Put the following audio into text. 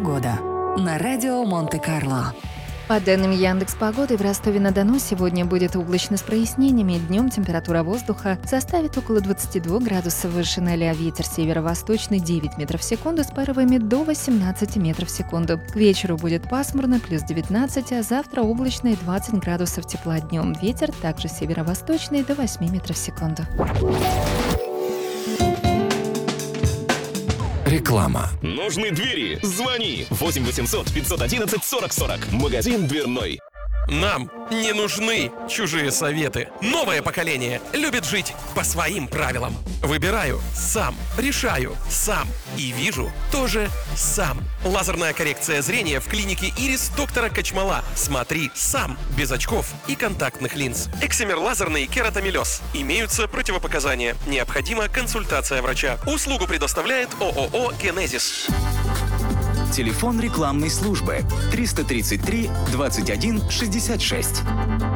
Погода на радио Монте-Карло. По данным Яндекс.Погоды, в Ростове-на-Дону сегодня будет облачно с прояснениями. Днем температура воздуха составит около 22 градусов выше 0. Ветер северо-восточный 9 метров в секунду с порывами до 18 метров в секунду. К вечеру будет пасмурно, плюс 19, а завтра облачно и 20 градусов тепла днем. Ветер также северо-восточный до 8 метров в секунду. Реклама. Нужны двери? Звони 8 800 511 40 40. Магазин дверной. Нам не нужны чужие советы. Новое поколение любит жить по своим правилам. Выбираю сам, решаю сам и вижу тоже сам. Лазерная коррекция зрения в клинике Ирис доктора Качмала. Смотри сам, без очков и контактных линз. Эксимер лазерный кератомелез. Имеются противопоказания. Необходима консультация врача. Услугу предоставляет ООО «Генезис». Телефон рекламной службы 333 21 66.